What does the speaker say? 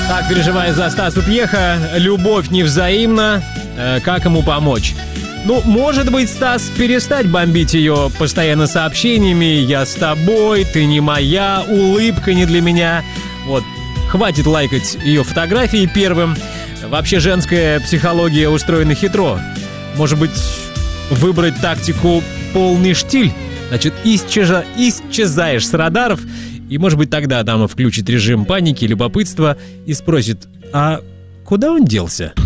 Так, переживаю за Стасу Пьеха. Любовь невзаимна. Как ему помочь? Ну, может быть, Стас, перестать бомбить ее постоянно сообщениями «Я с тобой», «Ты не моя», «Улыбка не для меня». Вот, хватит лайкать ее фотографии первым. Вообще, женская психология устроена хитро. Может быть, выбрать тактику «полный штиль»? Значит, исчезаешь с радаров, и, может быть, тогда дама включит режим паники, любопытства и спросит: а куда он делся?